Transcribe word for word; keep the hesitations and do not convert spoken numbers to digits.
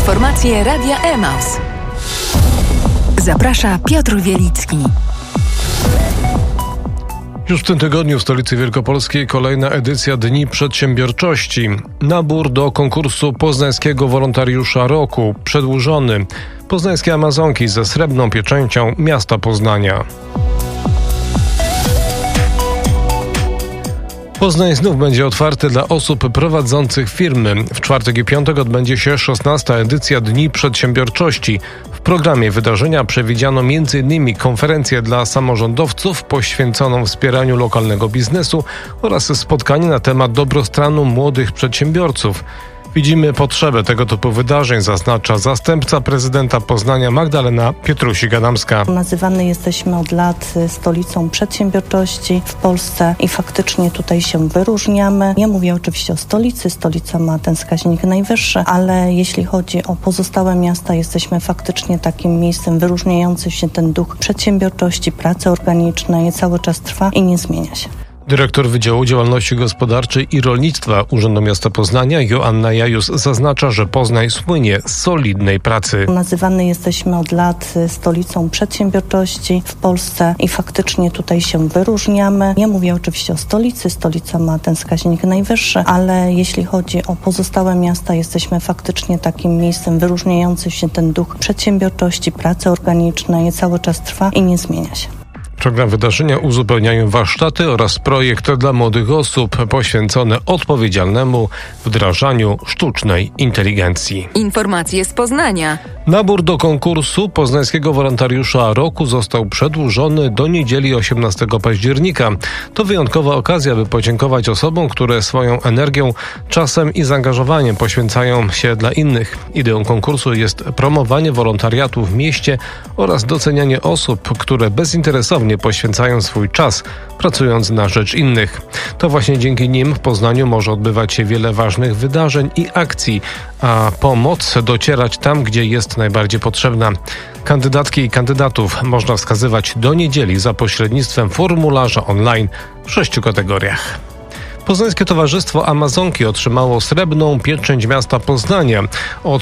Informacje Radia Emaus. Zaprasza Piotr Wielicki. Już w tym tygodniu w stolicy wielkopolskiej kolejna edycja Dni Przedsiębiorczości. Nabór do konkursu Poznańskiego Wolontariusza Roku przedłużony. Poznańskie Amazonki ze srebrną pieczęcią miasta Poznania. Poznań znów będzie otwarty dla osób prowadzących firmy. W czwartek i piątek odbędzie się szesnasta edycja Dni Przedsiębiorczości. W programie wydarzenia przewidziano między innymi konferencję dla samorządowców poświęconą wspieraniu lokalnego biznesu oraz spotkanie na temat dobrostanu młodych przedsiębiorców. Widzimy potrzebę tego typu wydarzeń, zaznacza zastępca prezydenta Poznania Magdalena Pietrusik-Adamska. Nazywany jesteśmy od lat stolicą przedsiębiorczości w Polsce i faktycznie tutaj się wyróżniamy. Nie mówię oczywiście o stolicy, stolica ma ten wskaźnik najwyższy, ale jeśli chodzi o pozostałe miasta, jesteśmy faktycznie takim miejscem wyróżniającym się ten duch przedsiębiorczości, pracy organicznej cały czas trwa i nie zmienia się. Dyrektor Wydziału Działalności Gospodarczej i Rolnictwa Urzędu Miasta Poznania Joanna Jajus zaznacza, że Poznań słynie z solidnej pracy. Nazywany jesteśmy od lat stolicą przedsiębiorczości w Polsce i faktycznie tutaj się wyróżniamy. Nie mówię oczywiście o stolicy, stolica ma ten wskaźnik najwyższy, ale jeśli chodzi o pozostałe miasta, jesteśmy faktycznie takim miejscem wyróżniającym się ten duch przedsiębiorczości, pracy organicznej cały czas trwa i nie zmienia się. Program wydarzenia uzupełniają warsztaty oraz projekt dla młodych osób poświęcony odpowiedzialnemu wdrażaniu sztucznej inteligencji. Informacje z Poznania. Nabór do konkursu Poznańskiego Wolontariusza Roku został przedłużony do niedzieli osiemnastego października. To wyjątkowa okazja, by podziękować osobom, które swoją energią, czasem i zaangażowaniem poświęcają się dla innych. Ideą konkursu jest promowanie wolontariatu w mieście oraz docenianie osób, które bezinteresownie poświęcają swój czas, pracując na rzecz innych. To właśnie dzięki nim w Poznaniu może odbywać się wiele ważnych wydarzeń i akcji, a pomoc docierać tam, gdzie jest najbardziej potrzebna. Kandydatki i kandydatów można wskazywać do niedzieli za pośrednictwem formularza online w sześciu kategoriach. Poznańskie Towarzystwo Amazonki otrzymało srebrną pieczęć miasta Poznania. Od